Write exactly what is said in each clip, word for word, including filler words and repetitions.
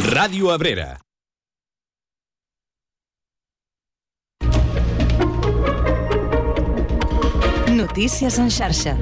Ràdio Abrera. Notícies en xarxa.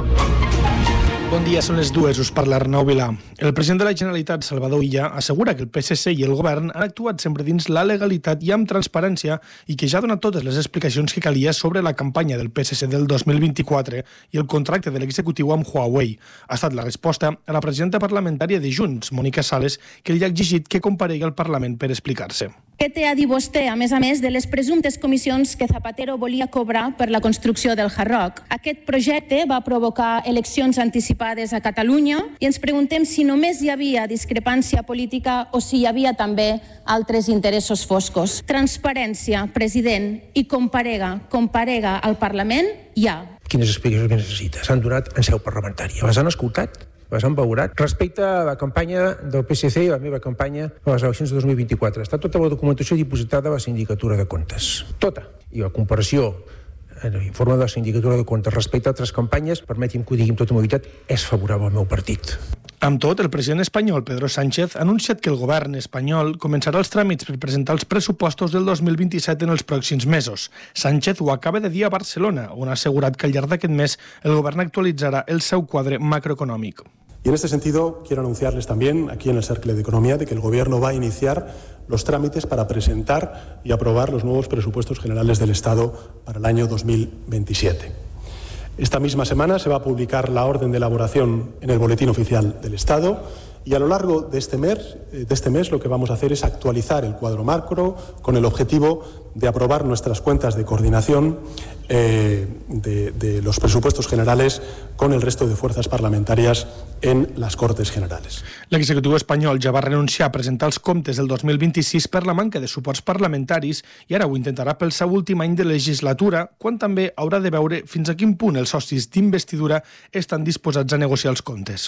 Bon dia, són les dues, us parla Arnau Vilà. El president de la Generalitat, Salvador Illa, assegura que el P S C i el govern han actuat sempre dins la legalitat i amb transparència i que ja ha donat totes les explicacions que calia sobre la campanya del P S C del dos mil vint-i-quatre i el contracte de l'executiu amb Huawei. Ha estat la resposta a la presidenta parlamentària de Junts, Mònica Sales, que li ha exigit que comparegui al Parlament per explicar-se. Què té a dir vostè, a més a més, de les presumptes comissions que Zapatero volia cobrar per la construcció del Hard Rock? Aquest projecte va provocar eleccions anticipades a Catalunya i ens preguntem si només hi havia discrepància política o si hi havia també altres interessos foscos. Transparència, president, i comparega, comparega al Parlament, ja. Quines explicacions necessita? S'han donat en seu parlamentària. Les han escoltat? Les han valorat? Respecte a la campanya del P S C i la meva campanya a les eleccions de dos mil vint-i-quatre, està tota la documentació dipositada a la Sindicatura de Comptes. Tota. I la comparació en l'informe de la Sindicatura de Comptes respecte a altres campanyes, permeti'm que ho digui amb tota mobilitat, és favorable al meu partit. Amb tot, el president espanyol, Pedro Sánchez, ha anunciat que el govern espanyol començarà els tràmits per presentar els pressupostos del dos mil vint-i-set en els pròxims mesos. Sánchez ho acaba de dir a Barcelona, on ha assegurat que al llarg d'aquest mes el govern actualitzarà el seu quadre macroeconòmic. Y en este sentido, quiero anunciarles también, aquí en el Cercle de Economía, de que el Gobierno va a iniciar los trámites para presentar y aprobar los nuevos presupuestos generales del Estado para el año dos mil veintisiete. Esta misma semana se va a publicar la orden de elaboración en el Boletín Oficial del Estado y a lo largo de este mes, de este mes lo que vamos a hacer es actualizar el cuadro macro con el objetivo de aprobar nuestras cuentas de coordinación eh, de, de los presupuestos generales con el resto de fuerzas parlamentarias en las Cortes Generales. L'executiu espanyol ja va renunciar a presentar els comptes del dos mil vint-i-sis per la manca de suports parlamentaris i ara ho intentarà pel seu últim any de legislatura, quan també haurà de veure fins a quin punt els socis d'investidura estan disposats a negociar els comptes.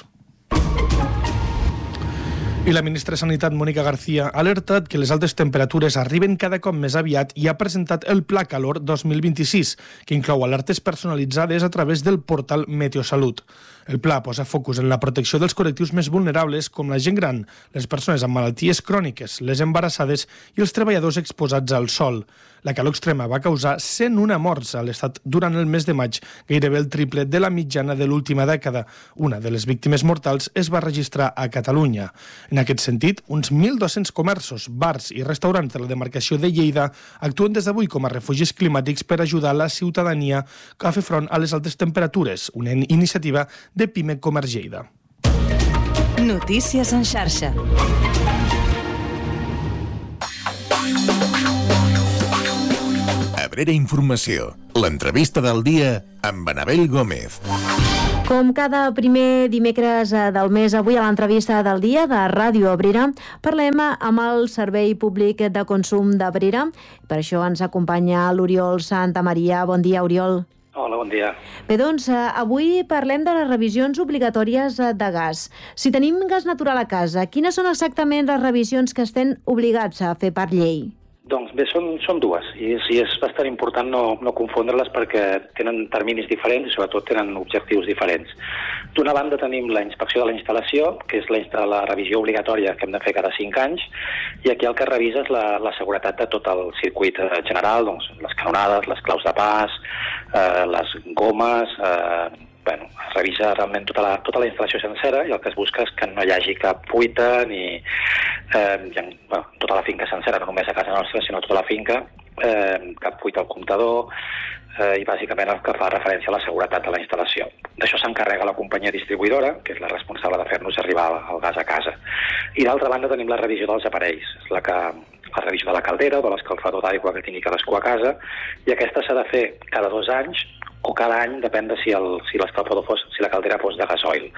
I la ministra de Sanitat, Mónica García, ha alertat que les altes temperatures arriben cada cop més aviat i ha presentat el Pla Calor dos mil vint-i-sis, que inclou alertes personalitzades a través del portal Meteosalut. El pla posa focus en la protecció dels col·lectius més vulnerables, com la gent gran, les persones amb malalties cròniques, les embarassades i els treballadors exposats al sol. La calor extrema va causar cent una morts a l'Estat durant el mes de maig, gairebé el triple de la mitjana de l'última dècada. Una de les víctimes mortals es va registrar a Catalunya. En aquest sentit, uns mil dos-cents comerços, bars i restaurants de la demarcació de Lleida actuen des d'avui com a refugis climàtics per ajudar la ciutadania a fer front a les altes temperatures, una iniciativa de Pime Comerç Lleida. Notícies en xarxa. Abrera Informació, l'entrevista del dia amb Anabel Gómez. Com cada primer dimecres del mes, avui a l'entrevista del dia de Ràdio Abrera parlem amb el Servei Públic de Consum d'Abrera. Per això ens acompanya l'Oriol Santamaria. Bon dia, Oriol. Hola, bon dia. Bé, doncs, avui parlem de les revisions obligatòries de gas. Si tenim gas natural a casa, quines són exactament les revisions que estem obligats a fer per llei? Doncs bé, són, són dues, i és, i és bastant important no, no confondre-les perquè tenen terminis diferents i sobretot tenen objectius diferents. D'una banda tenim la inspecció de la instal·lació, que és la, la revisió obligatòria que hem de fer cada cinc anys, i aquí el que revisa és la, la seguretat de tot el circuit general, doncs les canonades, les claus de pas, eh, les gomes, eh, bueno, es revisa realment tota la, tota la instal·lació sencera i el que es busca és que no hi hagi cap fuita ni eh, ja, bueno, tota la finca sencera, no només a casa nostra, sinó tota la finca, eh, cap fuita al comptador eh, i bàsicament el que fa referència a la seguretat de la instal·lació. D'això s'encarrega la companyia distribuïdora, que és la responsable de fer-nos arribar el gas a casa. I d'altra banda tenim la revisió dels aparells, és la que la revisió de la caldera, de l'escalfador d'aigua que tingui cadascú a casa, i aquesta s'ha de fer cada dos anys o cada any, depèn de si, el, si l'escalfador fos, si la caldera fos de gasoil.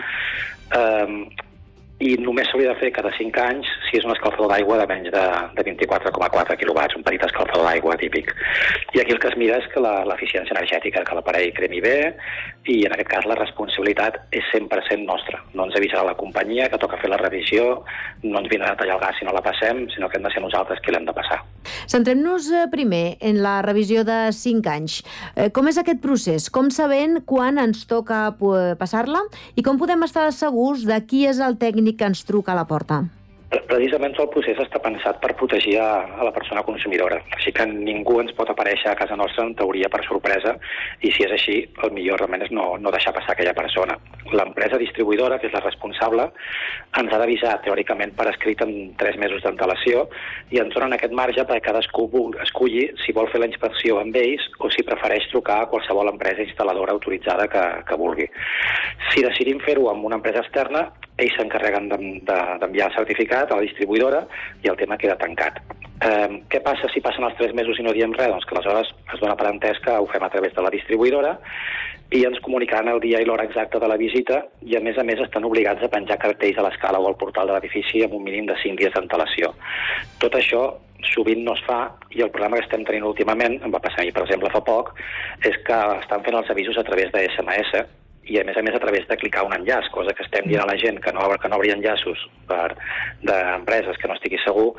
Um, I només s'hauria de fer cada cinc anys si és un escalfador d'aigua de menys de, de vint-i-quatre coma quatre quilowatts, un petit escalfador d'aigua típic. I aquí el que es mira és que l'eficiència energètica, que l'aparell cremi bé, i en aquest cas la responsabilitat és cent per cent nostra. No ens avisarà la companyia que toca fer la revisió, no ens vindrà a tallar el gas si no la passem, sinó que hem de ser nosaltres qui l'hem de passar. Centrem-nos primer en la revisió de cinc anys. Com és aquest procés? Com sabem quan ens toca passar-la? I com podem estar segurs de qui és el tècnic que ens truca a la porta? Precisament el procés està pensat per protegir a, a la persona consumidora, així que ningú ens pot aparèixer a casa nostra en teoria per sorpresa, i si és així, el millor realment és no, no deixar passar aquella persona. L'empresa distribuïdora, que és la responsable, ens ha d'avisar teòricament per escrit en tres mesos d'antelació i ens donen aquest marge perquè cadascú esculli si vol fer la inspecció amb ells o si prefereix trucar a qualsevol empresa instal·ladora autoritzada que, que vulgui. Si decidim fer-ho amb una empresa externa, ells s'encarreguen d'enviar el certificat a la distribuïdora i el tema queda tancat. Eh, què passa si passen els tres mesos i no diem res? Doncs que aleshores es dona per entès que ho fem a través de la distribuïdora i ens comunicaran el dia i l'hora exacta de la visita i, a més a més, estan obligats a penjar cartells a l'escala o al portal de l'edifici amb un mínim de cinc dies d'antelació. Tot això sovint no es fa i el problema que estem tenint últimament, em va passar a mi, per exemple, fa poc, és que estan fent els avisos a través de esse eme esse i, a més a més, a través de clicar un enllaç, cosa que estem dient a la gent que no, que no obri enllaços per, d'empreses que no estigui segur,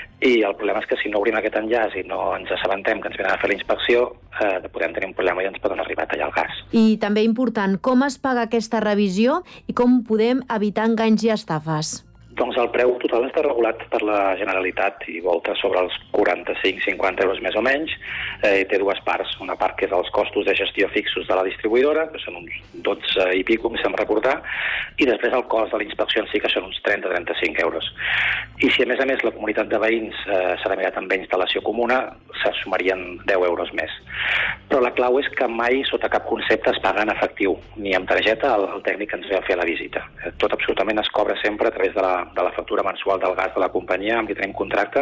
i el problema és que si no obrim aquest enllaç i no ens assabentem que ens venen a fer la inspecció, eh, podem tenir un problema i ens poden arribar a tallar el gas. I també important, com es paga aquesta revisió i com podem evitar enganys i estafes? Doncs el preu total està regulat per la Generalitat i volta sobre els quaranta-cinc a cinquanta euros més o menys. Eh, té dues parts. Una part que és els costos de gestió fixos de la distribuïdora, que són uns dotze i pico, em sembla recordar, i després el cost de la inspecció en si, que són uns trenta a trenta-cinc euros. I si a més a més la comunitat de veïns eh, s'ha mirat amb instal·lació comuna, se sumarien deu euros més. Però la clau és que mai, sota cap concepte, es paga en efectiu, ni amb targeta el, el tècnic que ens ve a fer la visita. Tot absolutament es cobra sempre a través de la de la factura mensual del gas de la companyia amb qui tenim contracte,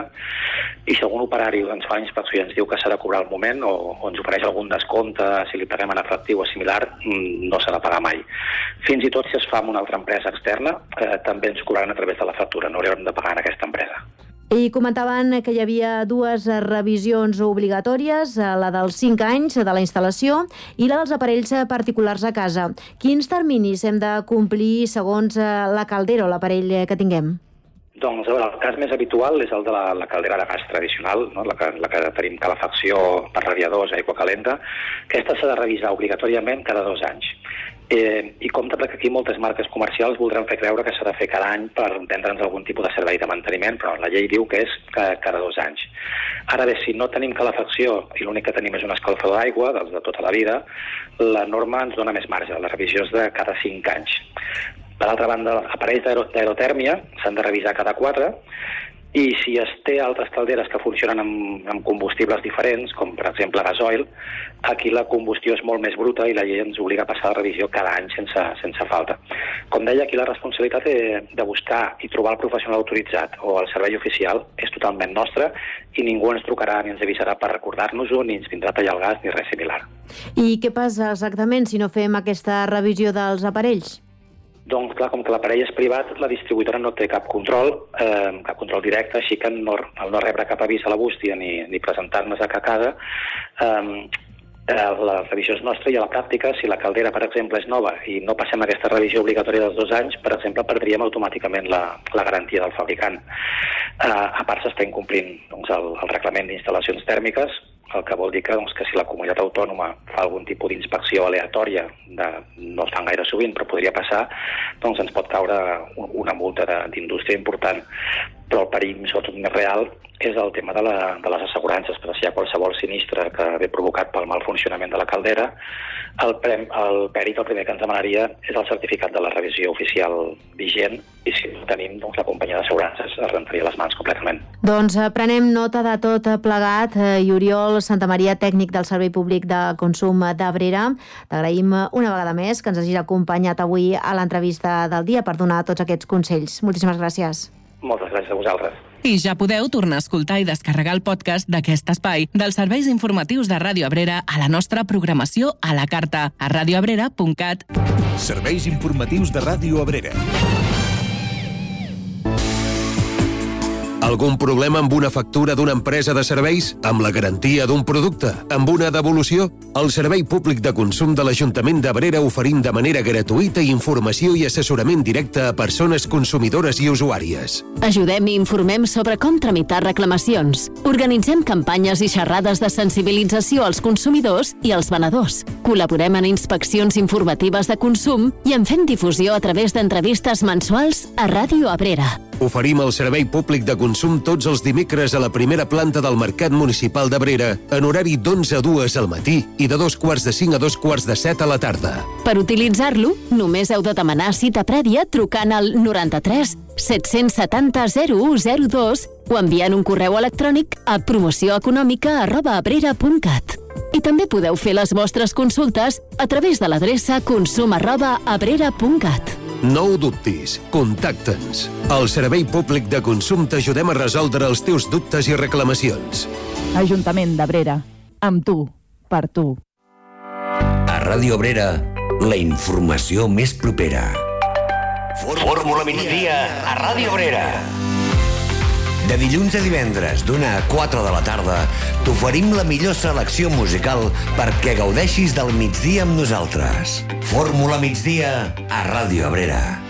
i si algun operari ens fa la inspecció i ens diu que s'ha de cobrar al moment o, o ens ofereix algun descompte si li paguem en efectiu o similar, no s'ha de pagar mai. Fins i tot si es fa amb una altra empresa externa, eh, també ens cobraran a través de la factura, no haurem de pagar en aquesta empresa. I comentaven que hi havia dues revisions obligatòries, la dels cinc anys de la instal·lació i la dels aparells particulars a casa. Quins terminis hem de complir segons la caldera o l'aparell que tinguem? Doncs el cas més habitual és el de la, la caldera de gas tradicional, no? la, que, la que tenim calefacció per radiadors, aigua calenta. Aquesta s'ha de revisar obligatòriament cada dos anys. Eh, I compte perquè aquí moltes marques comercials voldran fer creure que s'ha de fer cada any per vendre'ns algun tipus de servei de manteniment, però la llei diu que és cada dos anys. Ara bé, si no tenim calefacció i l'únic que tenim és un escalfador d'aigua, dels de tota la vida, la norma ens dona més marge, la revisió és de cada cinc anys. Per altra banda, aparells d'aerotèrmia s'han de revisar cada quatre, i si es té altres calderes que funcionen amb, amb combustibles diferents, com per exemple gasoil, aquí la combustió és molt més bruta i la llei ens obliga a passar la revisió cada any sense, sense falta. Com deia, aquí la responsabilitat de, de buscar i trobar el professional autoritzat o el servei oficial és totalment nostra i ningú ens trucarà ni ens avisarà per recordar-nos-ho, ni ens vindrà a tallar el gas ni res similar. I què passa exactament si no fem aquesta revisió dels aparells? Doncs, clar, com que l'aparell és privat, la distribuïdora no té cap control, eh, cap control directe, així que no, al no rebre cap avís a la bústia ni, ni presentar-nos a casa, eh, la revisió és nostra i a la pràctica, si la caldera, per exemple, és nova i no passem aquesta revisió obligatòria dels dos anys, per exemple, perdríem automàticament la, la garantia del fabricant. Eh, a part, s'està incomplint doncs, el, el reglament d'instal·lacions tèrmiques, el que vol dir que, doncs, que si la comunitat autònoma fa algun tipus d'inspecció aleatòria, de, no es fan gaire sovint, però podria passar, doncs ens pot caure una multa d'indústria important. Però el perill, sobretot més real, és el tema de, la, de les assegurances, perquè si hi ha qualsevol sinistre que ve provocat pel mal funcionament de la caldera, el, prem, el pèrit, el primer que ens demanaria és el certificat de la revisió oficial vigent, i si no tenim, doncs la companyia d'assegurances es rentaria les mans completament. Doncs prenem nota de tot plegat. I Oriol Santamaria, tècnic del Servei Públic de Consum d'Abrera, t'agraïm una vegada més que ens hagis acompanyat avui a l'entrevista del dia per donar tots aquests consells. Moltíssimes gràcies. Moltes gràcies a vosaltres. I ja podeu tornar a escoltar i descarregar el podcast d'aquest espai dels serveis informatius de Ràdio Abrera a la nostra programació a la carta a radioabrera punt cat. Serveis informatius de Ràdio Abrera. Algun problema amb una factura d'una empresa de serveis? Amb la garantia d'un producte? Amb una devolució? El Servei Públic de Consum de l'Ajuntament d'Abrera oferim de manera gratuïta informació i assessorament directe a persones consumidores i usuàries. Ajudem i informem sobre com tramitar reclamacions. Organitzem campanyes i xerrades de sensibilització als consumidors i als venedors. Col·laborem en inspeccions informatives de consum i en fem difusió a través d'entrevistes mensuals a Ràdio Abrera. Oferim el servei públic de consum tots els dimecres a la primera planta del Mercat Municipal d'Abrera en horari d'onze a dues al matí i de dos quarts de cinc a dos quarts de set a la tarda. Per utilitzar-lo, només heu de demanar cita prèvia trucant al noranta-tres set-cents setanta zero u zero dos o enviant un correu electrònic a promocioeconòmica arroba abrera punt cat. I també podeu fer les vostres consultes a través de l'adreça consum arroba abrera punt cat. No ho dubtis, contacta'ns. Al Servei Públic de Consum t'ajudem a resoldre els teus dubtes i reclamacions. Ajuntament d'Abrera. Amb tu, per tu. A Ràdio Abrera, la informació més propera. Fórmula migdia a Ràdio Abrera. De dilluns a divendres, d'una a quatre de la tarda, t'oferim la millor selecció musical perquè gaudeixis del migdia amb nosaltres. Fórmula migdia a Ràdio Abrera.